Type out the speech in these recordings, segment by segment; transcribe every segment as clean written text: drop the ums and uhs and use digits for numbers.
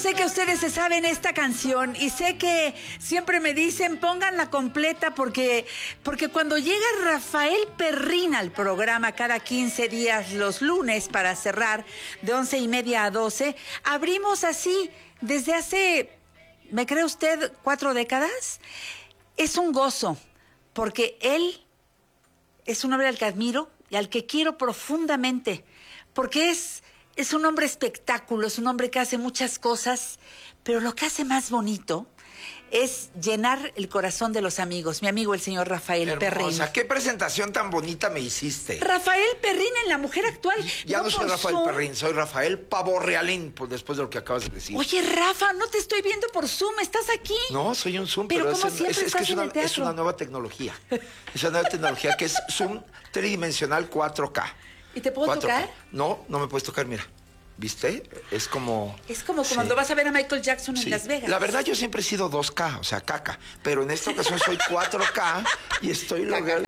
sé que ustedes se saben esta canción y sé que siempre me dicen pónganla completa porque cuando llega Rafael Perrín al programa cada 15 días los lunes para cerrar de 11:30 a 12, abrimos así desde hace, ¿me cree usted, 4 décadas? Es un gozo porque él es un hombre al que admiro y al que quiero profundamente porque es un hombre espectáculo, es un hombre que hace muchas cosas, pero lo que hace más bonito es llenar el corazón de los amigos. Mi amigo, el señor Rafael Perrín. ¿Qué presentación tan bonita me hiciste? Rafael Perrín en La Mujer Actual. Ya no soy Rafael Perrín, soy Rafael Pavorrealín, pues después de lo que acabas de decir. Oye, Rafa, no te estoy viendo por Zoom, ¿estás aquí? No, soy un Zoom, pero es una nueva tecnología. Es una nueva tecnología que es Zoom tridimensional 4K. ¿Y te puedo tocar? No, no me puedes tocar, mira. ¿Viste? Es como cuando vas a ver a Michael Jackson en Las Vegas. La verdad, yo siempre he sido 2K, o sea, caca. Pero en esta ocasión soy 4K y estoy logrando...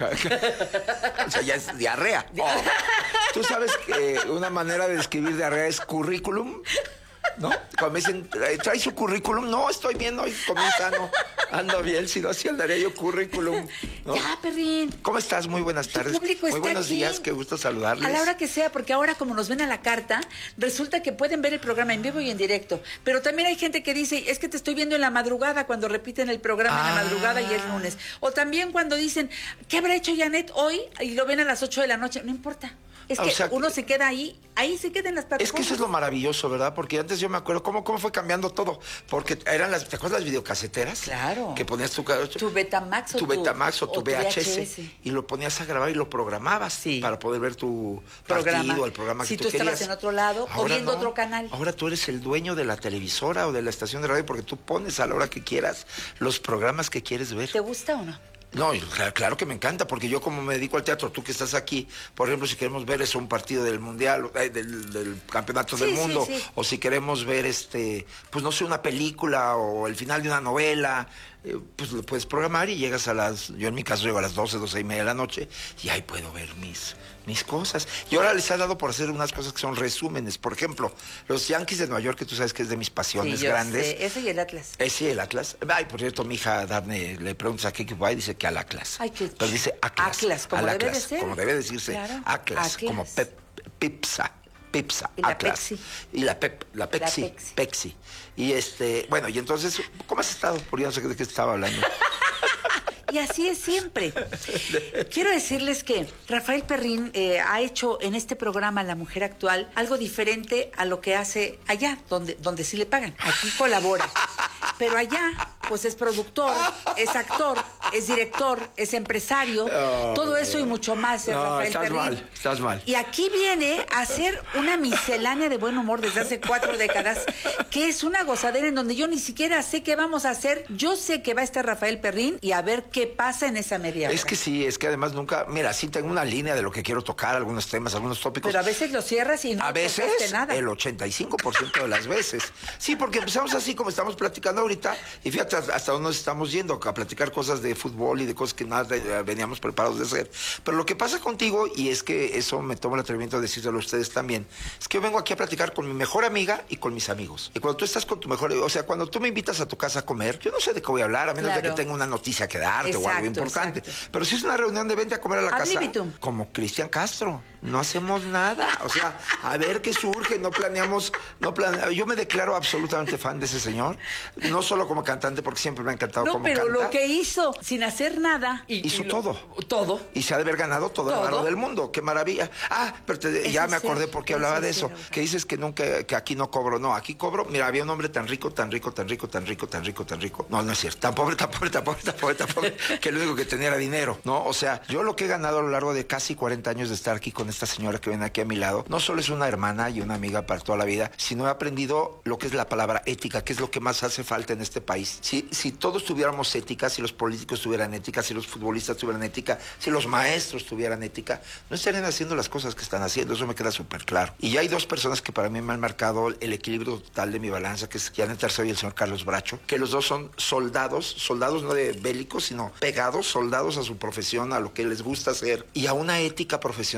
O sea, ya es diarrea. Oh. Tú sabes que una manera de describir diarrea es currículum, ¿no? Cuando me dicen, ¿trae su currículum? No, estoy bien hoy, comí sano, ando bien, si no, así andaría yo currículum, ¿no? Ya, Perrín. ¿Cómo estás? Muy buenas tardes. Muy buenos días, qué gusto saludarles. A la hora que sea, porque ahora como nos ven a la carta, resulta que pueden ver el programa en vivo y en directo. Pero también hay gente que dice, es que te estoy viendo en la madrugada cuando repiten el programa en la madrugada y es lunes. O también cuando dicen, ¿qué habrá hecho Janet hoy? Y lo ven a las 8 de la noche. No importa. Es que uno se queda ahí se queda en las plataformas. Es que eso es lo maravilloso, ¿verdad? Porque antes yo me acuerdo cómo fue cambiando todo. Porque eran ¿te acuerdas las videocaseteras? Claro. Que ponías tu Betamax o tu VHS. Y lo ponías a grabar y lo programabas para poder ver tu partido, el programa que tú querías. Si tú estabas en otro lado o viendo otro canal. Ahora tú eres el dueño de la televisora o de la estación de radio porque tú pones a la hora que quieras los programas que quieres ver. ¿Te gusta o no? No, claro que me encanta, porque yo como me dedico al teatro, tú que estás aquí, por ejemplo, si queremos ver un partido del Mundial, del Campeonato del Mundo, o si queremos ver, pues no sé, una película o el final de una novela, pues lo puedes programar y llegas yo en mi caso llego a las 12:30 de la noche y ahí puedo ver mis cosas. Y ahora les ha dado por hacer unas cosas que son resúmenes. Por ejemplo, los Yankees de Nueva York, que tú sabes que es de mis pasiones grandes. Sé. Ese y el Atlas. Ese y el Atlas. Ay, por cierto, mi hija Daphne le preguntas a qué equipo va y dice que al Atlas. Ay, qué pero dice Atlas. Atlas, como debe de ser. Como debe decirse. Claro. Atlas, como Pipsa. Y la Atlas. Pepsi. Y la Pepsi. Y bueno, y entonces, ¿cómo has estado? Porque yo no sé de qué estaba hablando. Y así es siempre. Quiero decirles que Rafael Perrín ha hecho en este programa La Mujer Actual algo diferente a lo que hace allá, donde sí le pagan. Aquí colabora. Pero allá, pues es productor, es actor, es director, es empresario, todo eso y mucho más es Rafael Perrín. Estás mal. Y aquí viene a hacer una miscelánea de buen humor desde hace 4 décadas, que es una gozadera en donde yo ni siquiera sé qué vamos a hacer. Yo sé que va a estar Rafael Perrín y a ver qué pasa en esa media hora. Es que sí, es que además nunca... Mira, sí tengo una línea de lo que quiero tocar, algunos temas, algunos tópicos. Pero a veces lo cierras y no tocaste nada. El 85% de las veces. Sí, porque empezamos así como estamos platicando ahorita y fíjate hasta dónde nos estamos yendo, a platicar cosas de fútbol y de cosas que nada veníamos preparados de hacer. Pero lo que pasa contigo, y es que eso me tomo el atrevimiento de decírselo a ustedes también, es que yo vengo aquí a platicar con mi mejor amiga y con mis amigos. Y cuando tú estás con tu mejor... O sea, cuando tú me invitas a tu casa a comer, yo no sé de qué voy a hablar, a menos de que tenga una noticia que darte o algo importante. Exacto. Pero si es una reunión de vente a comer a la casa, como Cristian Castro, no hacemos nada. O sea, a ver qué surge, no planeamos. Yo me declaro absolutamente fan de ese señor, no solo como cantante, porque siempre me ha encantado como cantante. No, pero lo que hizo, sin hacer nada... Hizo todo. Todo. Y se ha de haber ganado todo el varo del mundo. ¡Qué maravilla! Ah, pero ya me acordé por qué hablaba de eso. Que dices que nunca, que aquí no cobro. No, aquí cobro. Mira, había un hombre tan rico. No, no es cierto. Tan pobre, que lo único que tenía era dinero, ¿no? O sea, yo lo que he ganado a lo largo de casi 40 años de estar aquí con esta señora que viene aquí a mi lado, no solo es una hermana y una amiga para toda la vida, sino he aprendido lo que es la palabra ética, que es lo que más hace falta en este país. Si todos tuviéramos ética, si los políticos tuvieran ética, si los futbolistas tuvieran ética, si los maestros tuvieran ética, no estarían haciendo las cosas que están haciendo. Eso me queda súper claro. Y ya hay 2 personas que para mí me han marcado el equilibrio total de mi balanza, que es Janet Arceo y el señor Carlos Bracho, que los dos son soldados no de bélicos, sino pegados, soldados a su profesión, a lo que les gusta hacer y a una ética profesional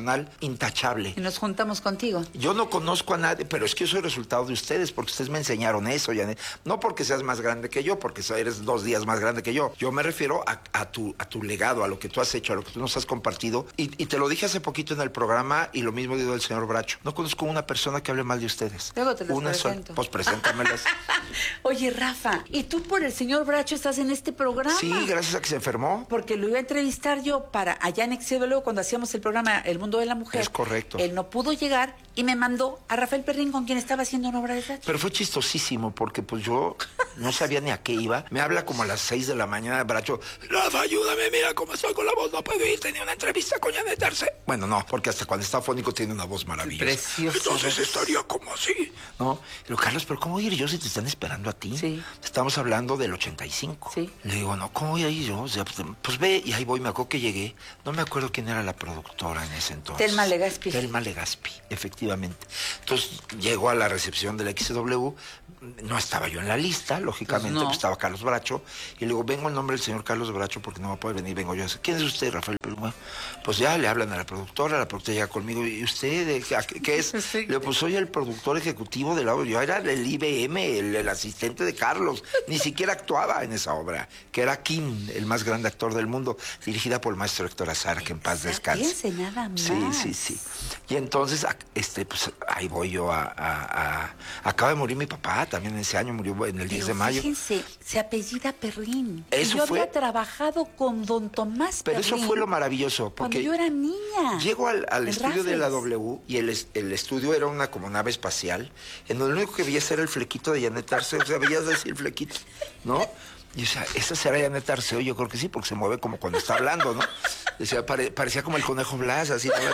intachable. Y nos juntamos contigo. Yo no conozco a nadie, pero es que yo soy resultado de ustedes, porque ustedes me enseñaron eso, Janet. No porque seas más grande que yo, porque eres 2 días más grande que yo. Yo me refiero a tu legado, a lo que tú has hecho, a lo que tú nos has compartido. Y te lo dije hace poquito en el programa, y lo mismo digo del señor Bracho. No conozco una persona que hable mal de ustedes. Luego te las una presento. Pues preséntamelas. Oye, Rafa, ¿y tú por el señor Bracho estás en este programa? Sí, gracias a que se enfermó. Porque lo iba a entrevistar yo para allá en XW cuando hacíamos el programa El Mundo de la Mujer. Es correcto. Él no pudo llegar y me mandó a Rafael Perrín, con quien estaba haciendo una obra de teatro. Pero fue chistosísimo porque pues yo no sabía ni a qué iba. Me habla como a las 6 de la mañana, Bracho. Rafa, ayúdame, mira cómo estoy con la voz, no puedo ir. Tenía una entrevista con Janet Arce. Bueno, no, porque hasta cuando está afónico tiene una voz maravillosa. Precioso. Entonces estaría como así, ¿no? Le digo, Carlos, pero ¿cómo voy a ir yo si te están esperando a ti? Sí. Estamos hablando del 85. Sí. Le digo, no, ¿cómo voy a ir yo? O sea, pues ve, y ahí voy, me acuerdo que llegué. No me acuerdo quién era la productora en ese entonces. Telma Legaspi. Telma Legaspi, efectivamente. Entonces llego a la recepción del XW, no estaba yo en la lista, lógicamente, Pues no. pues estaba Carlos Bracho, y le digo, vengo en nombre del señor Carlos Bracho porque no va a poder venir, vengo yo. ¿Quién es usted, Rafael? Pues ya le hablan a la productora llega conmigo, ¿y usted qué es? Sí. Le digo, pues soy el productor ejecutivo de la obra, yo era el IBM, el asistente de Carlos, ni siquiera actuaba en esa obra, que era Kim, el más grande actor del mundo, dirigida por el maestro Héctor Azar, que en paz descanse. Fíjense nada más. Sí. Y entonces, pues ahí voy yo acaba de morir mi papá, también en ese año murió en el 10 de mayo. Fíjense, se apellida Perrín. Eso y yo fue- había trabajado con don Tomás Pero Perrín. eso fue lo maravilloso, porque cuando yo era niña. llego al en estudio de la Raffles. W y el estudio era una como nave espacial, en donde lo único que veías era el flequito de Janet Arce, o sea, veías así el flequito, ¿no? Y o sea, ¿esa será Janet Arceo? Yo creo que sí, porque se mueve como cuando está hablando, ¿no? O sea, parecía como el conejo Blas, así, ¿no?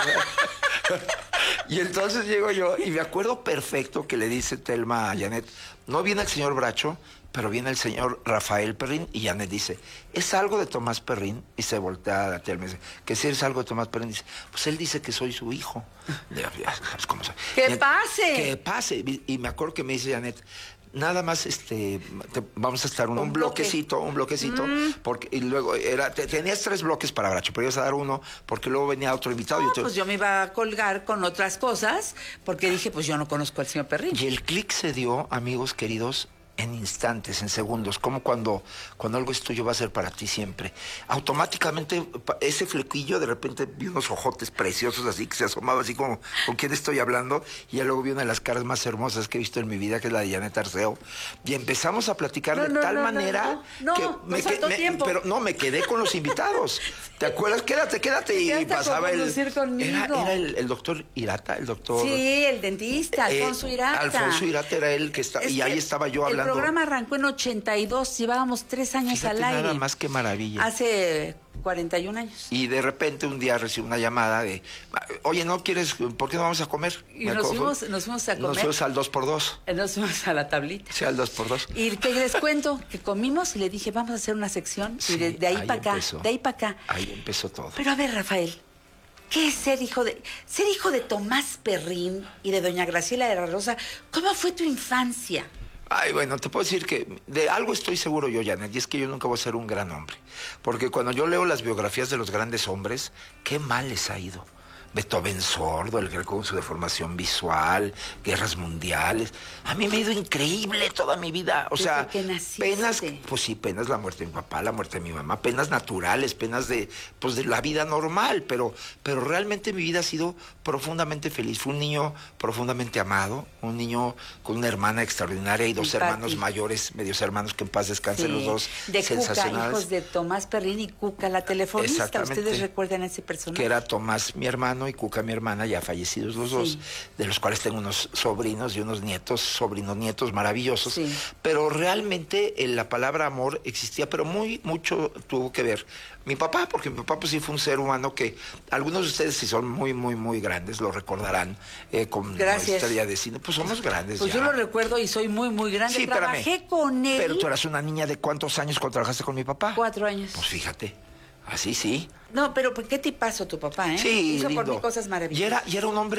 Y entonces llego yo y me acuerdo perfecto que le dice Telma a Janet, no viene el señor Bracho, pero viene el señor Rafael Perrín, y Janet dice, ¿es algo de Tomás Perrín? Y se voltea a Telma y dice, ¿que si es algo de Tomás Perrín? Dice, pues él dice que soy su hijo. Ya sabes cómo soy. ¡Que pase! Que pase. Y me acuerdo que me dice Janet, nada más vamos a estar un bloquecito, porque y luego tenías 3 bloques para Bracho, pero ibas a dar uno porque luego venía otro invitado. No, pues yo me iba a colgar con otras cosas porque dije, pues yo no conozco al señor Perrín. Y el clic se dio, amigos queridos, en instantes, en segundos, como cuando algo es tuyo va a ser para ti siempre. Automáticamente ese flequillo, de repente vi unos ojotes preciosos así, que se asomaba así como, ¿con quién estoy hablando? Y ya luego vi una de las caras más hermosas que he visto en mi vida, que es la de Janet Arceo. Y empezamos a platicar de tal manera que nos faltó tiempo. pero no, me quedé con los invitados. ¿Te acuerdas? Quédate. Y Quédate pasaba a conducir conmigo. Era el doctor Irata, el doctor... Sí, el dentista, Alfonso Irata. Alfonso Irata era el que estaba, y ahí estaba yo hablando. El programa arrancó en 82, llevábamos 3 años Fíjate al aire. nada más que maravilla. Hace 41 años. Y de repente un día recibo una llamada de, oye, ¿no quieres, por qué no vamos a comer? Y nos fuimos a comer. Nos fuimos al 2x2. Nos fuimos a la tablita. Sí, al 2x2. Y que les cuento que comimos y le dije, vamos a hacer una sección. Sí, y de ahí para acá, empezó. de ahí para acá. Ahí empezó todo. Pero a ver, Rafael, ¿qué es ser hijo de Tomás Perrín y de doña Graciela de la Rosa? ¿Cómo fue tu infancia? Ay, bueno, te puedo decir que de algo estoy seguro yo, Janet, y es que yo nunca voy a ser un gran hombre. Porque cuando yo leo las biografías de los grandes hombres, qué mal les ha ido. Beethoven sordo, el Greco con su deformación visual, guerras mundiales. A mí me ha ido increíble toda mi vida. O sea, que naciste. penas, pues sí, penas la muerte de mi papá, la muerte de mi mamá, penas naturales, penas de la vida normal, pero realmente mi vida ha sido profundamente feliz. Fui un niño profundamente amado, un niño con una hermana extraordinaria y 2 hermanos mayores, medios hermanos, que en paz descansen los dos, de Cuca, sensacionales. hijos de Tomás Perrín y Cuca, la telefonista. Exactamente. ¿Ustedes recuerdan a ese personaje? Que era Tomás, mi hermano, y Cuca, mi hermana, ya fallecidos los dos, de los cuales tengo unos sobrinos y unos nietos, sobrinos nietos maravillosos. Sí. Pero realmente la palabra amor existía, pero mucho tuvo que ver mi papá, porque mi papá pues sí fue un ser humano que algunos de ustedes, si son muy, muy, muy grandes, lo recordarán con Gracias. estrella de cine. Pues somos grandes Pues ya. yo lo recuerdo y soy muy, muy grande. Sí, Trabajé espérame. con él. Pero tú eras una niña de ¿cuántos años cuando trabajaste con mi papá? 4 años. Pues fíjate, así sí. No, pero ¿qué te pasó tu papá, eh? Sí, Hizo por lindo. mí cosas maravillosas. Y era un hombre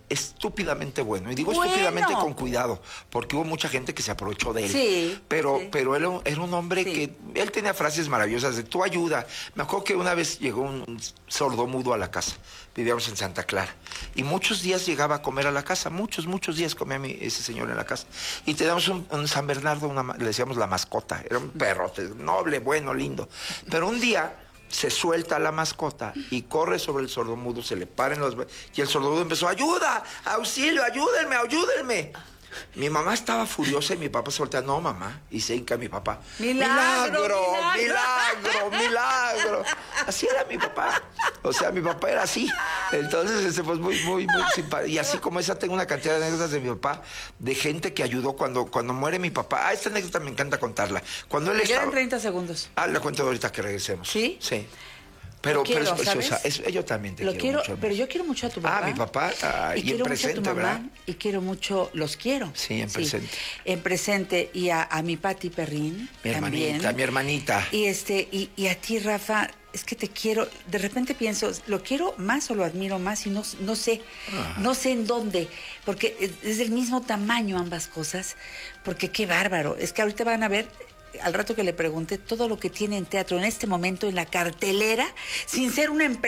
estúpidamente bueno. Y digo Bueno. estúpidamente con cuidado, porque hubo mucha gente que se aprovechó de él. Sí, Pero, sí. pero él era un hombre Sí. que... Él tenía frases maravillosas de tu ayuda. Me acuerdo que una vez llegó un sordomudo a la casa. Vivíamos en Santa Clara. Y muchos días llegaba a comer a la casa. Muchos días comía ese señor en la casa. Y teníamos un San Bernardo, le decíamos la mascota. Era un perro noble, bueno, lindo. Pero un día se suelta la mascota y corre sobre el sordomudo, se le paren los... Y el sordomudo empezó, ¡ayuda! ¡Auxilio! ¡Ayúdenme! Mi mamá estaba furiosa y mi papá se voltea, no, mamá. Y se hinca mi papá. ¡Milagro! ¡Milagro! Así era mi papá. O sea, mi papá era así. Entonces, pues muy simpático. Y así como esa, tengo una cantidad de anécdotas de mi papá, de gente que ayudó cuando muere mi papá. Esta anécdota me encanta contarla. Cuando él Quedan estaba... 30 segundos. La cuento ahorita que regresemos. ¿Sí? Sí. Pero, Lo quiero, pero es ¿sabes? preciosa. Yo también te Lo quiero quiero, mucho. pero yo quiero mucho a tu papá. Mi papá. Y Y en quiero mucho a presente, tu mamá. ¿verdad? Y quiero mucho, los quiero. Sí, en presente. En presente. Y a mi Pati Perrín. Mi hermanita, mi hermanita. Y a ti, Rafa, es que te quiero. De repente pienso, ¿lo quiero más o lo admiro más? Y no sé. No sé en dónde. Porque es del mismo tamaño ambas cosas. Porque qué bárbaro. Es que ahorita van a ver, al rato que le pregunté, todo lo que tiene en teatro en este momento en la cartelera, sin ser una empresa.